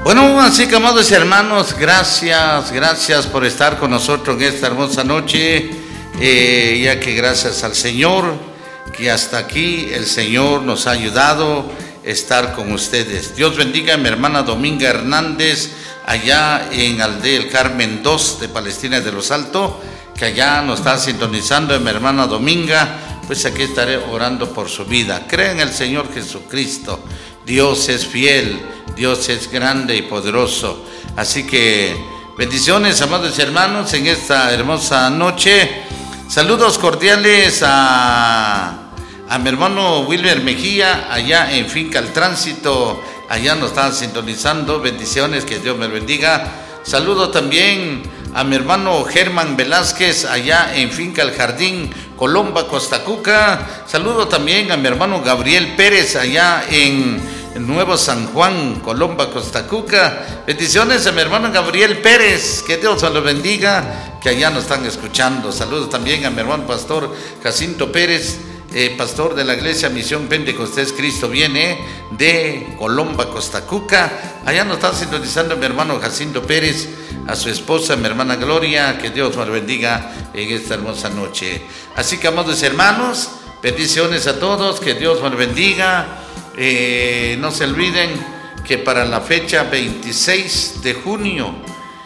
Bueno, así que amados hermanos, gracias por estar con nosotros en esta hermosa noche, ya que gracias al Señor, que hasta aquí el Señor nos ha ayudado a estar con ustedes. Dios bendiga a mi hermana Dominga Hernández, allá en Aldea El Carmen 2 de Palestina de los Altos, que allá nos está sintonizando, mi hermana Dominga. Pues aquí estaré orando por su vida. Cree en el Señor Jesucristo. Dios es fiel, Dios es grande y poderoso. Así que bendiciones, amados hermanos, en esta hermosa noche. Saludos cordiales a mi hermano Wilmer Mejía, allá en Finca El Tránsito. Allá nos están sintonizando. Bendiciones, que Dios me bendiga. Saludo también a mi hermano Germán Velázquez, allá en Finca El Jardín, Colomba, Costa Cuca. Saludo también a mi hermano Gabriel Pérez, allá en Nuevo San Juan, Colomba, Costa Cuca. Bendiciones a mi hermano Gabriel Pérez, que Dios lo bendiga, que allá nos están escuchando. Saludos también a mi hermano pastor Jacinto Pérez, pastor de la iglesia Misión Pentecostés Cristo Viene, de Colomba, Costa Cuca. Allá nos está sintonizando mi hermano Jacinto Pérez, a su esposa, mi hermana Gloria, que Dios nos bendiga en esta hermosa noche. Así que, amados hermanos, bendiciones a todos, que Dios nos bendiga. No se olviden que para la fecha 26 de junio,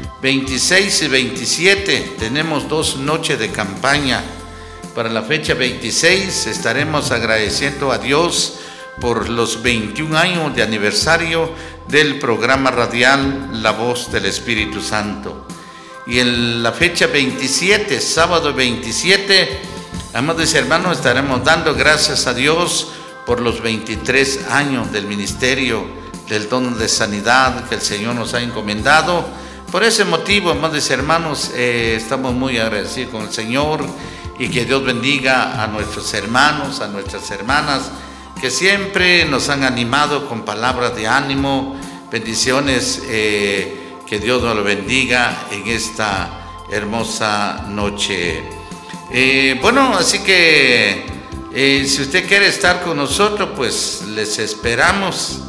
26 y 27, tenemos 2 noches de campaña. Para la fecha 26 estaremos agradeciendo a Dios por los 21 años de aniversario del programa radial La Voz del Espíritu Santo. Y en la fecha 27, sábado 27, amados hermanos, estaremos dando gracias a Dios por los 23 años del ministerio, del don de sanidad que el Señor nos ha encomendado. Por ese motivo, amados hermanos, estamos muy agradecidos con el Señor, y que Dios bendiga a nuestros hermanos, a nuestras hermanas, que siempre nos han animado con palabras de ánimo. Bendiciones, que Dios nos lo bendiga en esta hermosa noche. Bueno, así que si usted quiere estar con nosotros, pues les esperamos,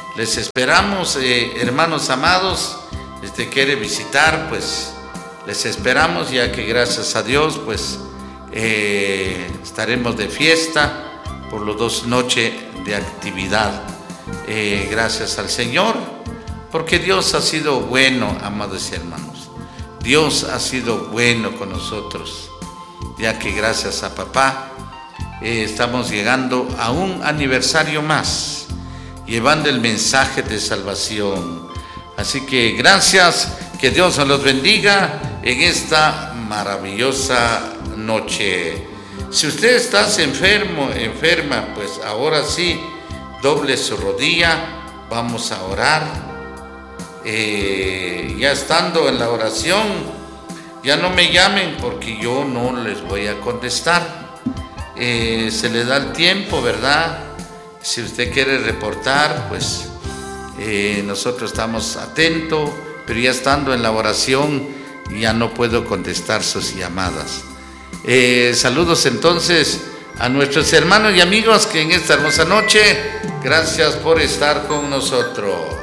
hermanos amados. Si usted quiere visitar, pues les esperamos, ya que gracias a Dios, pues estaremos de fiesta por las 2 noches de actividad. Gracias al Señor, porque Dios ha sido bueno, amados hermanos. Dios ha sido bueno con nosotros, ya que gracias a papá estamos llegando a un aniversario más, llevando el mensaje de salvación. Así que gracias, que Dios los bendiga en esta maravillosa noche. Si usted está enferma, pues ahora sí, doble su rodilla, vamos a orar. Ya estando en la oración, ya no me llamen, porque yo no les voy a contestar. Se le da el tiempo, ¿verdad? Si usted quiere reportar, pues nosotros estamos atentos, pero ya estando en la oración, ya no puedo contestar sus llamadas. Saludos entonces a nuestros hermanos y amigos que en esta hermosa noche, gracias por estar con nosotros.